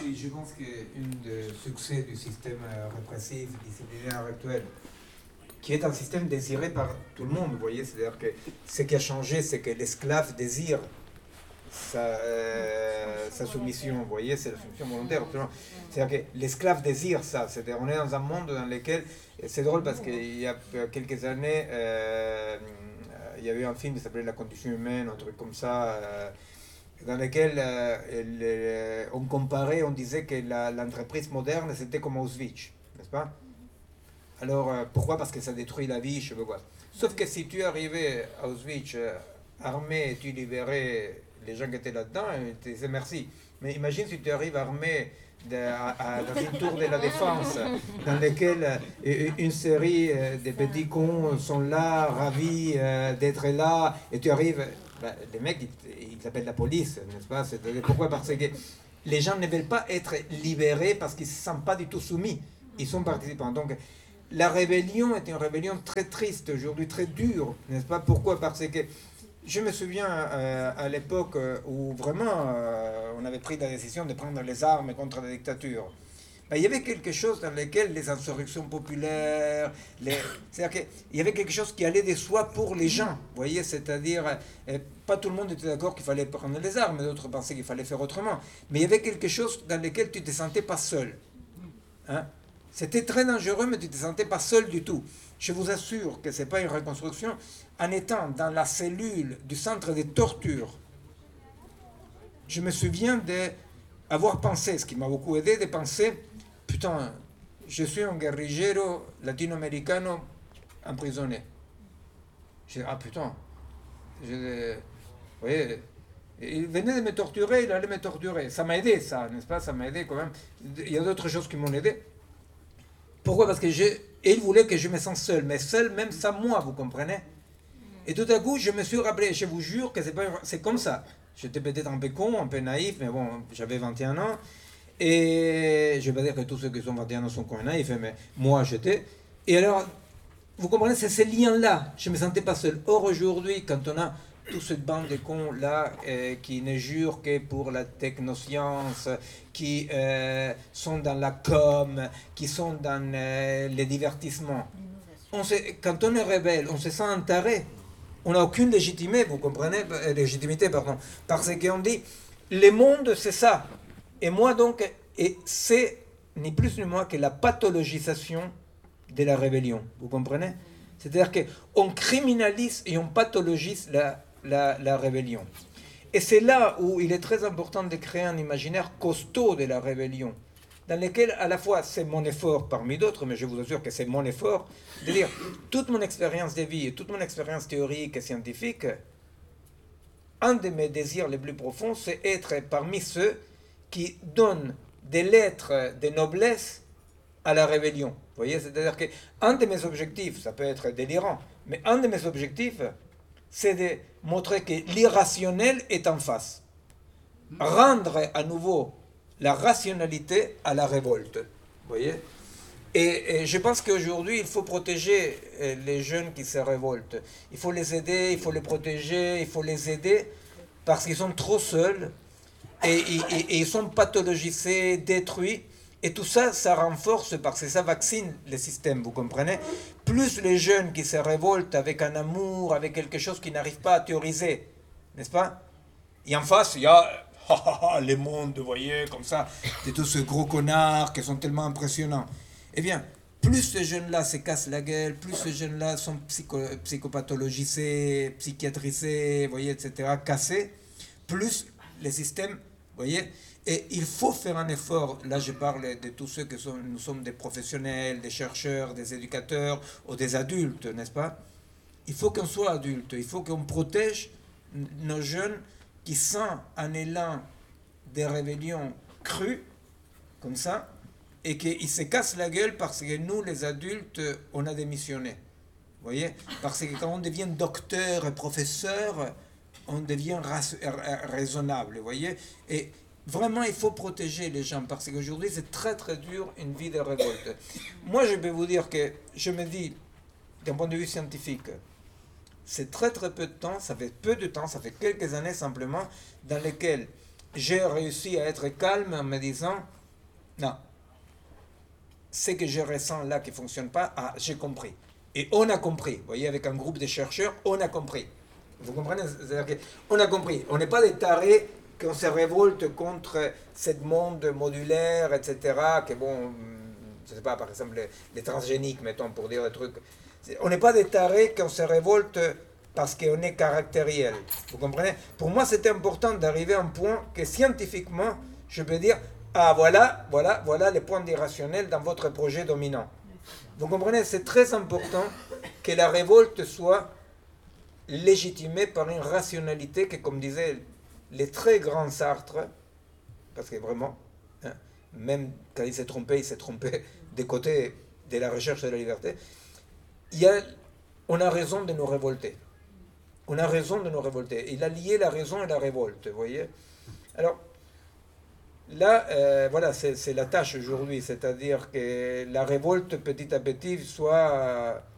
Oui, je pense qu'un des succès du système répressif disciplinaire actuel, qui est un système désiré par tout le monde, vous voyez, c'est-à-dire que ce qui a changé, c'est que l'esclave désire sa soumission, vous voyez, c'est la soumission volontaire. C'est-à-dire que l'esclave désire ça, c'est-à-dire on est dans un monde dans lequel, c'est drôle parce qu'il y a quelques années, il y avait un film qui s'appelait La condition humaine, un truc comme ça, dans lequel on comparait, on disait que l'entreprise moderne c'était comme Auschwitz, n'est-ce pas? Alors pourquoi? Parce que ça détruit la vie, je sais pas quoi. Sauf que si tu arrivais à Auschwitz armé et tu libérais les gens qui étaient là-dedans, tu disais merci. Mais imagine si tu arrives armé dans une tour de la défense, dans laquelle une série de petits cons sont là, ravis d'être là, et tu arrives, les mecs, ils appellent la police, n'est-ce pas? Pourquoi? Parce que les gens ne veulent pas être libérés parce qu'ils ne se sentent pas du tout soumis. Ils sont participants. Donc, la rébellion est une rébellion très triste aujourd'hui, très dure, n'est-ce pas? Pourquoi? Parce que je me souviens à l'époque où vraiment on avait pris la décision de prendre les armes contre la dictature. Ben, il y avait quelque chose dans lequel les insurrections populaires, c'est-à-dire qu'il y avait quelque chose qui allait de soi pour les gens, vous voyez, c'est-à-dire pas tout le monde était d'accord qu'il fallait prendre les armes, d'autres pensaient qu'il fallait faire autrement, mais il y avait quelque chose dans lequel tu ne te sentais pas seul. Hein? C'était très dangereux, mais tu ne te sentais pas seul du tout. Je vous assure que ce n'est pas une reconstruction. En étant dans la cellule du centre de torture, je me souviens d'avoir pensé, ce qui m'a beaucoup aidé, de penser, putain, je suis un guerrillero latino-américano emprisonné. Je dis, ah putain, vous voyez, il venait de me torturer, il allait me torturer. Ça m'a aidé, ça, n'est-ce pas? Ça m'a aidé quand même. Il y a d'autres choses qui m'ont aidé. Pourquoi? Parce que il voulait que je me sente seul, mais seul même sans moi, vous comprenez? Et tout à coup, je me suis rappelé, je vous jure que c'est comme ça. J'étais peut-être un peu con, un peu naïf, mais bon, j'avais 21 ans. Et je ne vais pas dire que tous ceux qui sont 21 ans sont cons et naïfs, mais moi j'étais. Et alors, vous comprenez, c'est ces liens-là. Je ne me sentais pas seul. Or, aujourd'hui, quand on a toute cette bande de cons-là qui ne jurent que pour la technoscience, qui sont dans la com, qui sont dans les divertissements, quand on est rebelle, on se sent un taré. On n'a aucune légitimité, vous comprenez, parce qu'on dit, le monde c'est ça. Et moi donc, et c'est ni plus ni moins que la pathologisation de la rébellion, vous comprenez? C'est-à-dire qu'on criminalise et on pathologise la rébellion. Et c'est là où il est très important de créer un imaginaire costaud de la rébellion, dans lequel à la fois c'est mon effort parmi d'autres, mais je vous assure que c'est mon effort, de dire toute mon expérience de vie et toute mon expérience théorique et scientifique, un de mes désirs les plus profonds, c'est être parmi ceux qui donnent des lettres de noblesse à la rébellion. Vous voyez, c'est-à-dire qu'un de mes objectifs, ça peut être délirant, mais un de mes objectifs, c'est de montrer que l'irrationnel est en face. Rendre à nouveau la rationalité à la révolte. Vous voyez? Et je pense qu'aujourd'hui, il faut protéger les jeunes qui se révoltent. Il faut les aider, il faut les protéger, il faut les aider parce qu'ils sont trop seuls et ils sont pathologisés, détruits. Et tout ça, ça renforce parce que ça vaccine le système, vous comprenez? Plus les jeunes qui se révoltent avec un amour, avec quelque chose qu'ils n'arrivent pas à théoriser, n'est-ce pas? Et en face, il y a les mondes, vous voyez, comme ça, de tous ces gros connards qui sont tellement impressionnants. Eh bien, plus ces jeunes-là se cassent la gueule, plus ces jeunes-là sont psychopathologisés, psychiatrisés, vous voyez, etc., cassés, plus les systèmes, vous voyez, et il faut faire un effort. Là, je parle de tous ceux qui sont, nous sommes des professionnels, des chercheurs, des éducateurs ou des adultes, n'est-ce pas? Il faut qu'on soit adulte, il faut qu'on protège nos jeunes qui sentent un élan de rébellion cru, comme ça, et qu'ils se cassent la gueule parce que nous, les adultes, on a démissionné. Vous voyez? Parce que quand on devient docteur et professeur, on devient raisonnable, vous voyez? Et vraiment, il faut protéger les gens, parce qu'aujourd'hui, c'est très très dur, une vie de révolte. Moi, je peux vous dire que je me dis, d'un point de vue scientifique, c'est très très peu de temps, ça fait peu de temps, ça fait quelques années simplement, dans lesquelles j'ai réussi à être calme en me disant, non, ce que je ressens là qui ne fonctionne pas, ah, j'ai compris. Et on a compris. Vous voyez, avec un groupe de chercheurs, on a compris. Vous comprenez? C'est-à-dire qu'on a compris. On n'est pas des tarés qu'on se révolte contre ce monde modulaire, etc. Que bon, je ne sais pas, par exemple, les transgéniques, mettons, pour dire des trucs. On n'est pas des tarés qu'on se révolte parce qu'on est caractériel. Vous comprenez? Pour moi, c'était important d'arriver à un point que scientifiquement, je peux dire, ah voilà les points d'irrationnel dans votre projet dominant. Vous comprenez? C'est très important que la révolte soit légitimée par une rationalité que, comme disait les très grands Sartre, parce que vraiment, hein, même quand il s'est trompé des côtés de la recherche de la liberté, on a raison de nous révolter. On a raison de nous révolter. Il a lié la raison et la révolte, vous voyez? Alors, là, voilà, c'est la tâche aujourd'hui, c'est-à-dire que la révolte, petit à petit, soit